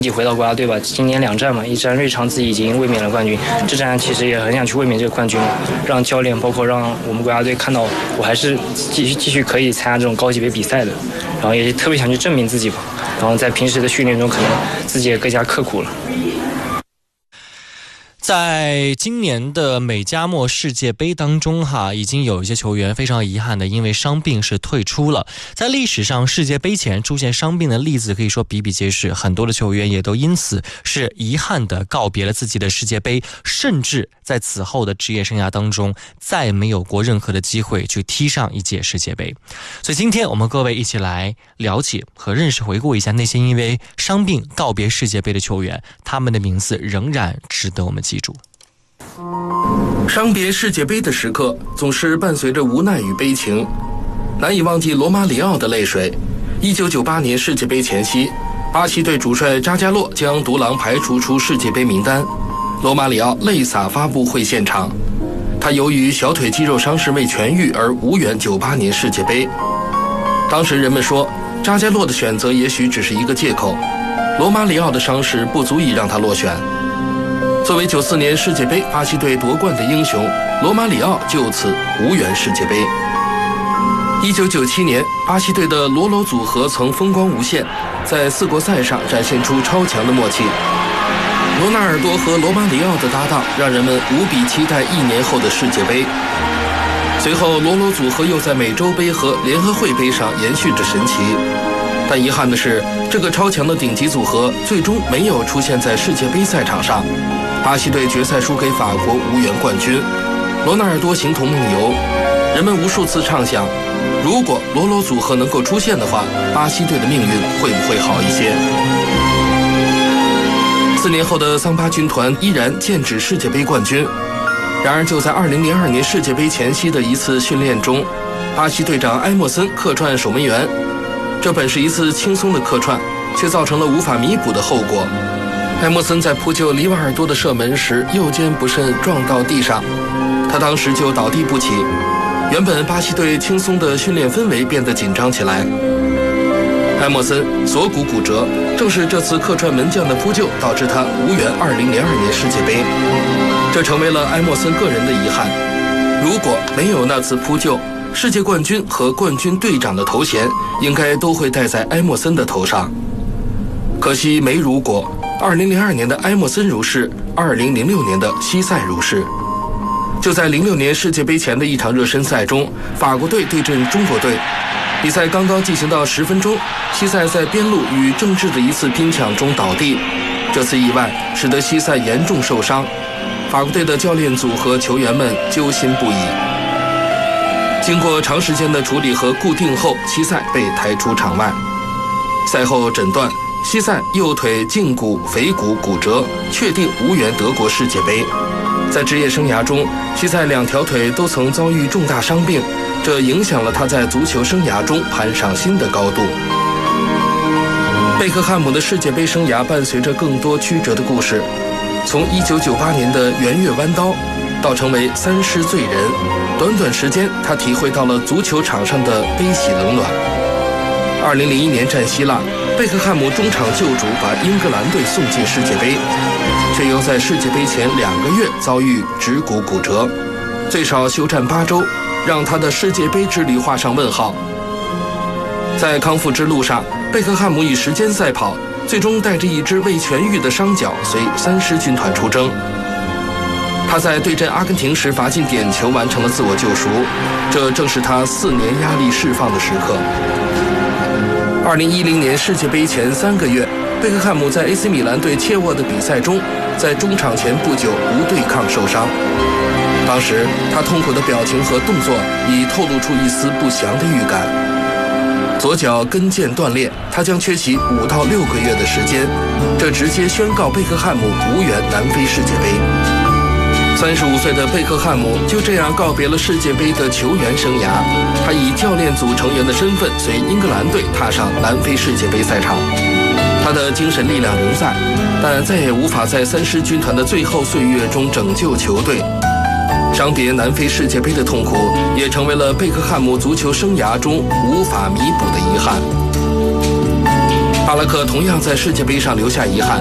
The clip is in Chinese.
自己回到国家队吧，今年2战嘛，一战瑞昌自己已经卫冕了冠军，这战其实也很想去卫冕这个冠军，让教练包括让我们国家队看到我还是继续可以参加这种高级别比赛的，然后也特别想去证明自己吧，然后在平时的训练中可能自己也更加刻苦了。 在今年的美加墨世界杯当中已经有一些球员非常遗憾的因为伤病是退出了。在历史上世界杯前出现伤病的例子可以说比比皆是，很多的球员也都因此是遗憾的告别了自己的世界杯，甚至在此后的职业生涯当中再没有过任何的机会去踢上一届世界杯。所以今天我们各位一起来了解和认识回顾一下那些因为伤病告别世界杯的球员，他们的名字仍然值得我们记住。 伤别世界杯的时刻总是伴随着无奈与悲情，难以忘记罗马里奥的泪水。1998年世界杯前夕，巴西队主帅扎加洛将独狼排除出世界杯名单，罗马里奥泪洒发布会现场。他由于小腿肌肉伤势未痊愈而无缘98年世界杯。当时人们说，扎加洛的选择也许只是一个借口，罗马里奥的伤势不足以让他落选。作为94年世界杯巴西队夺冠的英雄，罗马里奥就此无缘世界杯。1997年，巴西队的罗罗组合曾风光无限，在4国赛上展现出超强的默契。罗纳尔多和罗马里奥的搭档让人们无比期待1年后的世界杯。随后，罗罗组合又在美洲杯和联合会杯上延续着神奇。但遗憾的是，这个超强的顶级组合最终没有出现在世界杯赛场上。巴西队决赛输给法国，无缘冠军。罗纳尔多形同梦游，人们无数次畅想，如果罗罗组合能够出现的话，巴西队的命运会不会好一些？4年后的桑巴军团依然剑指世界杯冠军。然而就在2002年世界杯前夕的一次训练中，巴西队长埃莫森客串守门员，这本是一次轻松的客串，却造成了无法弥补的后果。埃莫森在扑救里瓦尔多的射门时右肩不慎撞到地上，他当时就倒地不起。原本巴西队轻松的训练氛围变得紧张起来。埃莫森锁骨骨折，正是这次客串门将的扑救导致他无缘2002年世界杯，这成为了埃莫森个人的遗憾。如果没有那次扑救，世界冠军和冠军队长的头衔应该都会戴在埃莫森的头上。可惜没如果，2002年的埃莫森如是，2006年的西塞如是。就在06年世界杯前的一场热身赛中，法国队对阵中国队，比赛刚刚进行到10分钟，西塞在边路与郑智的一次拼抢中倒地，这次意外使得西塞严重受伤，法国队的教练组和球员们揪心不已。经过长时间的处理和固定后，西塞被抬出场外。赛后诊断，西塞右腿胫骨腓骨骨折，确定无缘德国世界杯。在职业生涯中，西塞2条腿都曾遭遇重大伤病，这影响了他在足球生涯中攀上新的高度。贝克汉姆的世界杯生涯伴随着更多曲折的故事，从1998年的圆月弯刀到成为3狮罪人，短短时间他体会到了足球场上的悲喜冷暖。2001年战希腊，贝克汉姆中场救主把英格兰队送进世界杯，却又在世界杯前2个月遭遇指骨骨折，最少休战8周，让他的世界杯之旅画上问号。在康复之路上，贝克汉姆以时间赛跑，最终带着一只未痊愈的伤脚随3狮军团出征。他在对阵阿根廷时罚进点球，完成了自我救赎，这正是他4年压力释放的时刻。2010年世界杯前3个月，贝克汉姆在 AC 米兰对切沃的比赛中，在中场前不久无对抗受伤。当时他痛苦的表情和动作已透露出一丝不祥的预感。左脚跟腱断裂，他将缺席5到6个月的时间，这直接宣告贝克汉姆无缘南非世界杯。35岁的贝克汉姆就这样告别了世界杯的球员生涯，他以教练组成员的身份随英格兰队踏上南非世界杯赛场。他的精神力量仍在，但再也无法在3狮军团的最后岁月中拯救球队。伤别南非世界杯的痛苦，也成为了贝克汉姆足球生涯中无法弥补的遗憾。 巴拉克同样在世界杯上留下遗憾。